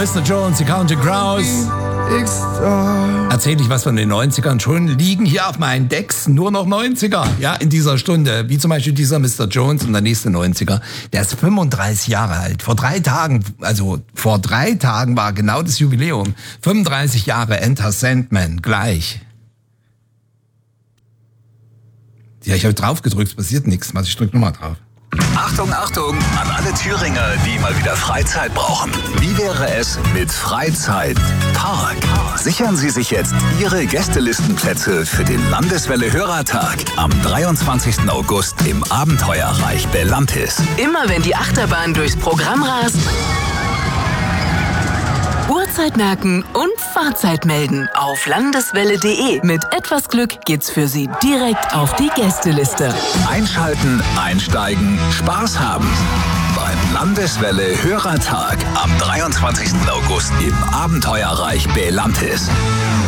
Mr. Jones, die Counting Crows. Erzähl ich was von den 90ern. Schon liegen hier auf meinen Decks nur noch 90er, ja, in dieser Stunde. Wie zum Beispiel dieser Mr. Jones und der nächste 90er. Der ist 35 Jahre alt. Vor 3 Tagen war genau das Jubiläum. 35 Jahre Enter Sandman, gleich. Ja, ich habe drauf gedrückt, es passiert nichts. Ich drück nochmal drauf. Achtung, Achtung an alle Thüringer, die mal wieder Freizeit brauchen. Wie wäre es mit Freizeitpark? Sichern Sie sich jetzt Ihre Gästelistenplätze für den Landeswelle-Hörertag am 23. August im Abenteuerreich Bellantis. Immer wenn die Achterbahn durchs Programm rast, Uhrzeit merken und Fahrzeit melden auf landeswelle.de. Mit etwas Glück geht's für Sie direkt auf die Gästeliste. Einschalten, einsteigen, Spaß haben. Beim Landeswelle-Hörertag am 23. August im Abenteuerreich Bellantis.